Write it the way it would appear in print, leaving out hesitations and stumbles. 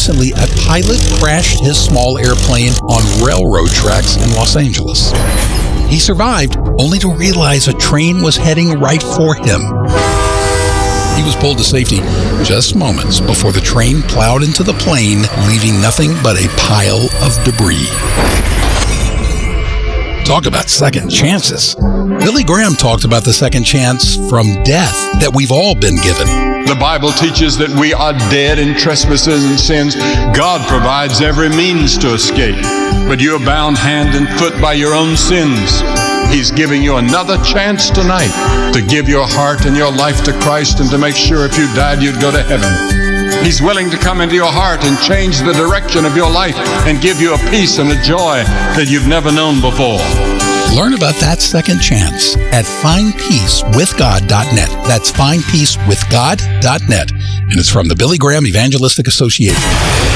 recently, a pilot crashed his small airplane on railroad tracks in Los Angeles. He survived, only to realize a train was heading right for him. He was pulled to safety just moments before the train plowed into the plane, leaving nothing but a pile of debris. Talk about second chances. Billy Graham talked about the second chance from death that we've all been given. The Bible teaches that we are dead in trespasses and sins. God provides every means to escape, but you are bound hand and foot by your own sins. He's giving you another chance tonight to give your heart and your life to Christ and to make sure if you died, you'd go to heaven. He's willing to come into your heart and change the direction of your life and give you a peace and a joy that you've never known before. Learn about that second chance at findpeacewithgod.net. That's findpeacewithgod.net. And it's from the Billy Graham Evangelistic Association.